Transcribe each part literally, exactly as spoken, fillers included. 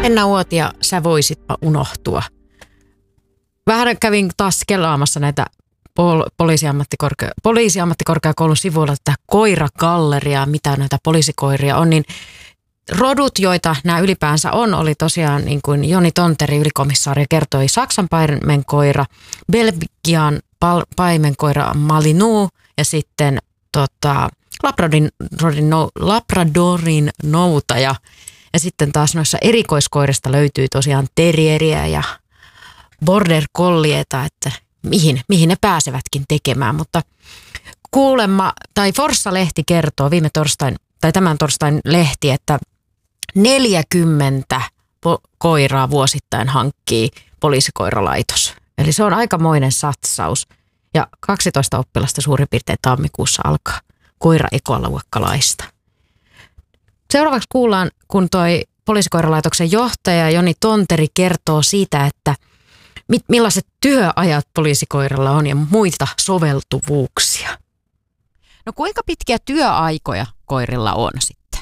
Henna Uotila, sä voisitpa unohtua. Vähän kävin taas kelaamassa näitä pol- poliisiammattikorkea- poliisiammattikorkeakoulun sivuilla tätä koiragalleriaa, mitä näitä poliisikoiria on, niin rodut, joita nämä ylipäänsä on, oli tosiaan niin kuin Joni Tonteri, ylikomissaari, kertoi Saksan paimenkoira, Belgian pal- paimenkoira Malinois ja sitten tota, Labradorin, no, Labradorin noutaja. Ja sitten taas noissa erikoiskoirista löytyy tosiaan terrieriä ja border collieta, että mihin, mihin ne pääsevätkin tekemään. Mutta kuulemma, tai Forssa-lehti kertoo viime torstain, tai tämän torstain lehti, että neljäkymmentä po- koiraa vuosittain hankkii poliisikoiralaitos. Eli se on aikamoinen satsaus. Ja kaksitoista oppilasta suurin piirtein tammikuussa alkaa koira-ekoluokkalaista. Seuraavaksi kuullaan, kun toi poliisikoiralaitoksen johtaja Joni Tonteri kertoo siitä, että mit, millaiset työajat poliisikoiralla on ja muita soveltuvuuksia. No kuinka pitkiä työaikoja koirilla on sitten?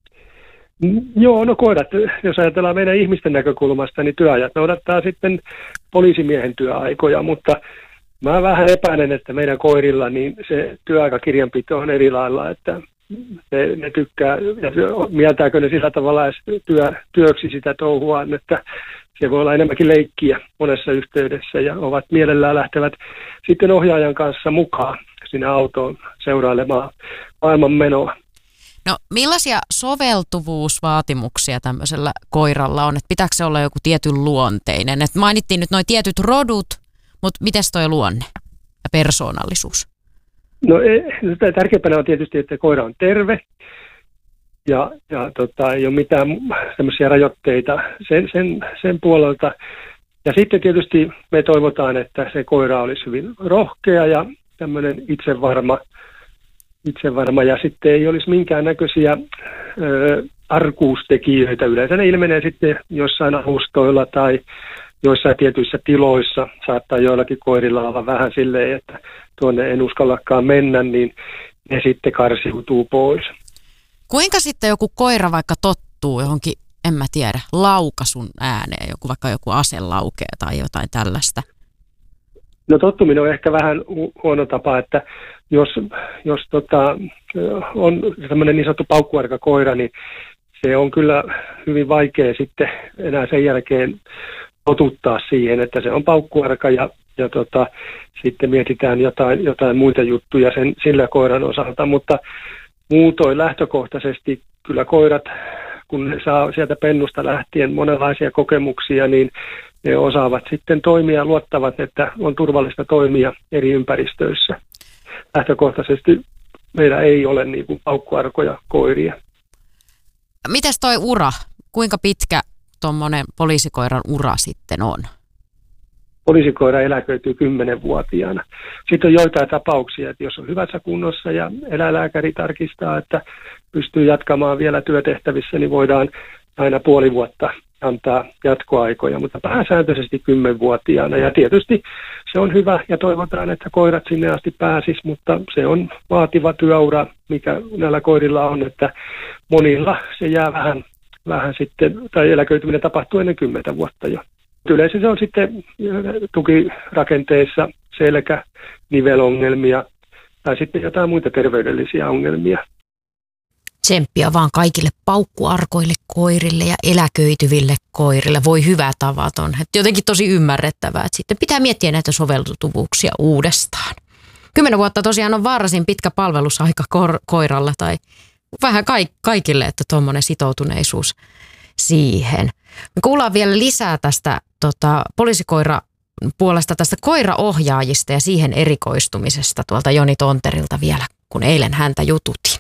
Joo, no koirat, jos ajatellaan meidän ihmisten näkökulmasta, niin työajat noudattaa sitten poliisimiehen työaikoja, mutta mä vähän epäilen, että meidän koirilla niin se työaikakirjanpito on eri lailla, että ne, ne tykkää, ja mieltääkö ne sillä tavalla työ, työksi sitä touhua, että se voi olla enemmänkin leikkiä monessa yhteydessä ja ovat mielellään lähtevät sitten ohjaajan kanssa mukaan sinne autoon seurailemaan maailman menoa. No millaisia soveltuvuusvaatimuksia tämmöisellä koiralla on? Että pitääkö se olla joku tietyn luonteinen? Et mainittiin nyt nuo tietyt rodut, mutta mites toi luonne ja persoonallisuus? No tärkeimpänä on tietysti, että koira on terve ja, ja tota, ei ole mitään tämmöisiä rajoitteita sen, sen, sen puolelta. Ja sitten tietysti me toivotaan, että se koira olisi hyvin rohkea ja tämmöinen itsevarma, itsevarma ja sitten ei olisi minkäännäköisiä ö, arkuustekijöitä. Yleensä ne ilmenee sitten jossain alustoilla tai joissain tietyissä tiloissa. Saattaa joillakin koirilla olla vähän silleen, että tuonne en uskallakaan mennä, niin ne sitten karsiutuu pois. Kuinka sitten joku koira vaikka tottuu johonkin, en mä tiedä, laukaisun ääneen, joku vaikka joku ase laukee tai jotain tällaista? No tottuminen on ehkä vähän huono tapa, että jos, jos tota, on tämmöinen niin sanottu paukkuarkakoira, niin se on kyllä hyvin vaikea sitten enää sen jälkeen totuttaa siihen, että se on paukkuarka ja, ja tota, sitten mietitään jotain, jotain muita juttuja sen, sillä koiran osalta, mutta muutoin lähtökohtaisesti kyllä koirat, kun ne saa sieltä pennusta lähtien monenlaisia kokemuksia, niin ne osaavat sitten toimia ja luottavat, että on turvallista toimia eri ympäristöissä. Lähtökohtaisesti meillä ei ole niin kuin paukkuarkoja koiria. Mites toi ura? Kuinka pitkä tuommoinen poliisikoiran ura sitten on? Poliisikoira eläköityy kymmenvuotiaana. Sitten on joitain tapauksia, että jos on hyvässä kunnossa ja eläinlääkäri tarkistaa, että pystyy jatkamaan vielä työtehtävissä, niin voidaan aina puoli vuotta antaa jatkoaikoja, mutta pääsääntöisesti kymmenvuotiaana. Ja tietysti se on hyvä ja toivotaan, että koirat sinne asti pääsis, mutta se on vaativa työura, mikä näillä koirilla on, että monilla se jää vähän, vähän sitten, tai eläköityminen tapahtuu ennen kymmentä vuotta jo. Yleensä se on sitten tukirakenteissa selkä, nivelongelmia tai sitten jotain muita terveydellisiä ongelmia. Tsemppiä vaan kaikille paukkuarkoille koirille ja eläköityville koirille. Voi hyvä tavaton. Et jotenkin tosi ymmärrettävää, että sitten pitää miettiä näitä soveltuvuuksia uudestaan. Kymmenen vuotta tosiaan on varsin pitkä palvelusaika kor- koiralla tai vähän ka- kaikille, että tuommoinen sitoutuneisuus siihen. Me kuullaan vielä lisää tästä tota, poliisikoira puolesta tästä koiraohjaajista ja siihen erikoistumisesta tuolta Joni Tonterilta vielä, kun eilen häntä jututin.